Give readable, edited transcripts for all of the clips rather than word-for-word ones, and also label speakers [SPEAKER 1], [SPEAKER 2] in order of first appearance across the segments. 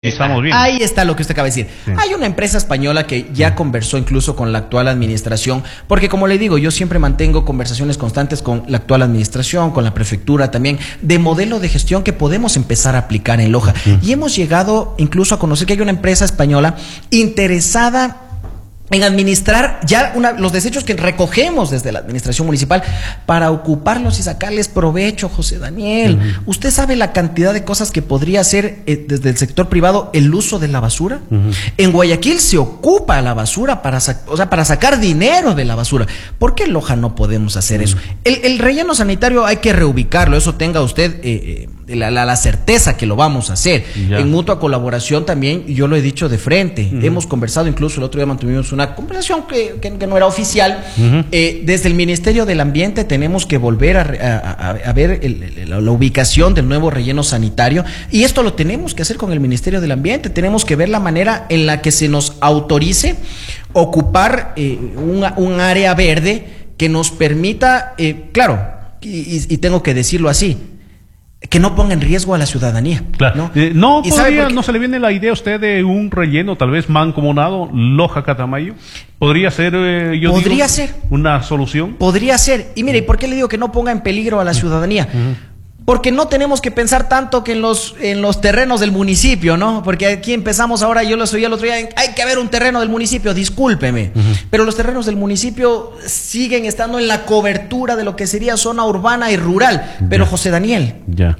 [SPEAKER 1] Estamos bien.
[SPEAKER 2] Ahí está lo que usted acaba de decir.
[SPEAKER 1] Sí.
[SPEAKER 2] Hay una empresa española que ya conversó incluso con la actual administración, porque como le digo, yo siempre mantengo conversaciones constantes con la actual administración, con la prefectura también, de modelo de gestión que podemos empezar a aplicar en Loja. Y hemos llegado incluso a conocer que hay una empresa española interesada en administrar ya los desechos que recogemos desde la administración municipal para ocuparlos y sacarles provecho, José Daniel. ¿Usted sabe la cantidad de cosas que podría hacer desde el sector privado el uso de la basura? En Guayaquil se ocupa la basura para sacar dinero de la basura. ¿Por qué en Loja no podemos hacer eso? El relleno sanitario hay que reubicarlo, eso tenga usted la certeza que lo vamos a hacer. Ya. En mutua colaboración también, yo lo he dicho de frente, hemos conversado, incluso el otro día mantuvimos una conversación que no era oficial. Desde el Ministerio del Ambiente tenemos que volver a ver la ubicación del nuevo relleno sanitario, y esto lo tenemos que hacer con el Ministerio del Ambiente. Tenemos que ver la manera en la que se nos autorice ocupar un área verde que nos permita, claro, y tengo que decirlo así, que no ponga en riesgo a la ciudadanía.
[SPEAKER 1] Claro. ¿No se le viene la idea a usted de un relleno tal vez mancomunado, Loja-Catamayo? ¿Podría ser,
[SPEAKER 2] ser
[SPEAKER 1] una solución?
[SPEAKER 2] Podría ser. Y mire, ¿y por qué le digo que no ponga en peligro a la ciudadanía? Porque no tenemos que pensar tanto que en los terrenos del municipio, ¿no? Porque aquí empezamos ahora, yo lo oí el otro día, hay que haber un terreno del municipio, discúlpeme, pero los terrenos del municipio siguen estando en la cobertura de lo que sería zona urbana y rural. Pero José Daniel,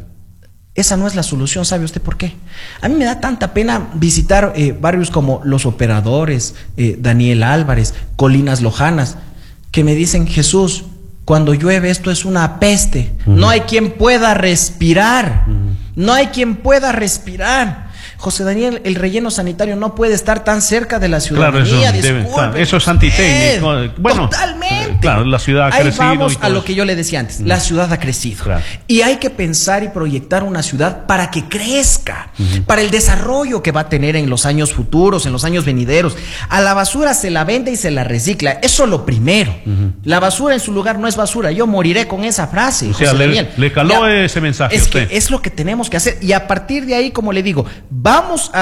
[SPEAKER 2] esa no es la solución. ¿Sabe usted por qué? A mí me da tanta pena visitar barrios como Los Operadores, Daniel Álvarez, Colinas Lojanas, que me dicen: Jesús, cuando llueve esto es una peste, no hay quien pueda respirar, no hay quien pueda respirar. José Daniel, el relleno sanitario no puede estar tan cerca de la ciudadanía.
[SPEAKER 1] Claro, eso es antitécnico. Bueno,
[SPEAKER 2] totalmente.
[SPEAKER 1] Claro, la ciudad ha crecido.
[SPEAKER 2] Ahí vamos a lo que yo le decía antes. La ciudad ha crecido. Claro. Y hay que pensar y proyectar una ciudad para que crezca, para el desarrollo que va a tener en los años futuros, en los años venideros. A la basura se la vende y se la recicla. Eso es lo primero. La basura en su lugar no es basura. Yo moriré con esa frase.
[SPEAKER 1] O sea,
[SPEAKER 2] José Daniel.
[SPEAKER 1] Le caló ese mensaje.
[SPEAKER 2] Es que es lo que tenemos que hacer. Y a partir de ahí, como le digo, vamos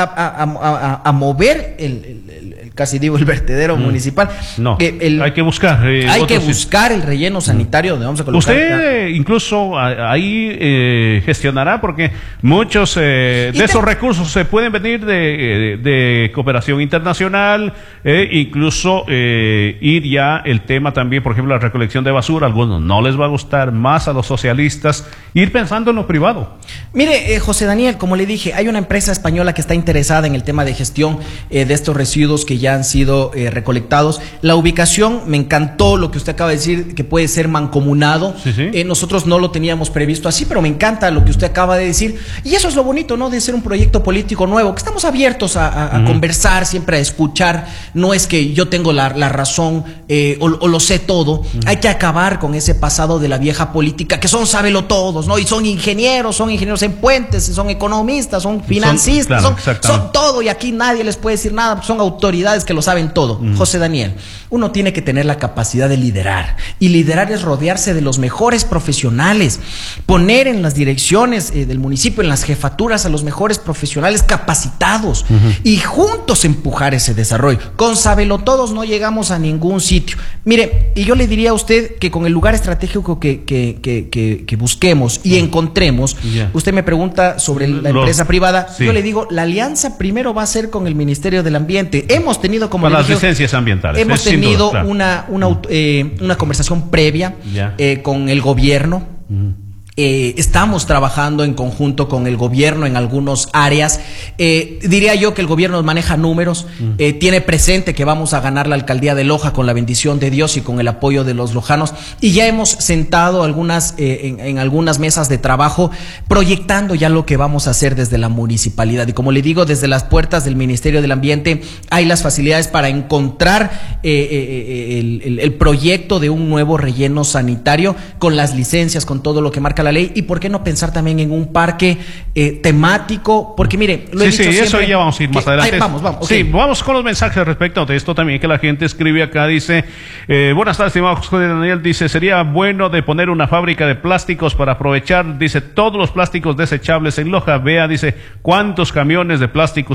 [SPEAKER 2] a mover casi digo el vertedero municipal.
[SPEAKER 1] No, hay que buscar.
[SPEAKER 2] Hay que buscar el relleno sanitario donde vamos a colocar.
[SPEAKER 1] Usted incluso ahí gestionará, porque muchos de esos recursos se pueden venir de cooperación internacional, incluso ir ya el tema también, por ejemplo, la recolección de basura. A algunos no les va a gustar, más a los socialistas, ir pensando en lo privado.
[SPEAKER 2] Mire, José Daniel, como le dije, hay una empresa española que está interesada en el tema de gestión de estos residuos que ya han sido recolectados. La ubicación, me encantó lo que usted acaba de decir, que puede ser mancomunado. Nosotros no lo teníamos previsto así, pero me encanta lo que usted acaba de decir. Y eso es lo bonito, ¿no?, de ser un proyecto político nuevo, que estamos abiertos a conversar, siempre a escuchar. No es que yo tengo la razón o lo sé todo. Hay que acabar con ese pasado de la vieja política, que son sabelotodos, ¿no? Y son ingenieros en puentes, son economistas, son financistas, son todo, y aquí nadie les puede decir nada, son autoridades que lo saben todo. José Daniel, uno tiene que tener la capacidad de liderar, y liderar es rodearse de los mejores profesionales, poner en las direcciones del municipio, en las jefaturas, a los mejores profesionales capacitados, y juntos empujar ese desarrollo. Con sabelotodos no llegamos a ningún sitio. Mire, y yo le diría a usted que con el lugar estratégico que busquemos y encontremos, usted me pregunta sobre la empresa privada, yo le digo, la alianza primero va a ser con el Ministerio del Ambiente. Hemos tenido, como
[SPEAKER 1] las licencias ambientales,
[SPEAKER 2] hemos tenido una conversación previa con el gobierno. Estamos trabajando en conjunto con el gobierno en algunas áreas. Diría yo que el gobierno maneja números, tiene presente que vamos a ganar la alcaldía de Loja con la bendición de Dios y con el apoyo de los lojanos, y ya hemos sentado en algunas mesas de trabajo proyectando ya lo que vamos a hacer desde la municipalidad. Y como le digo, desde las puertas del Ministerio del Ambiente hay las facilidades para encontrar el proyecto de un nuevo relleno sanitario, con las licencias, con todo lo que marca la ley. Y por qué no pensar también en un parque temático, porque mire, lo he dicho siempre,
[SPEAKER 1] eso ya vamos a ir más adelante.
[SPEAKER 2] Vamos.
[SPEAKER 1] Sí, vamos con los mensajes respecto de esto también, que la gente escribe acá. Dice, buenas tardes, estimado José Daniel. Dice, sería bueno de poner una fábrica de plásticos para aprovechar, dice, todos los plásticos desechables en Loja. Vea, dice, cuántos camiones de plástico